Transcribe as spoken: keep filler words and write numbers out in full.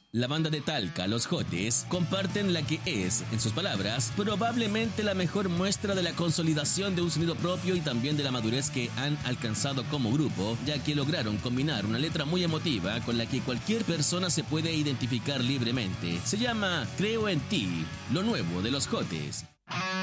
La banda de Talca, Los Jotes, comparten la que es, en sus palabras, probablemente la mejor muestra de la consolidación de un sonido propio y también de la madurez que han alcanzado como grupo, ya que lograron combinar una letra muy emotiva con la que cualquier persona se puede identificar libremente. Se llama Creo en ti, lo nuevo de Los Jotes.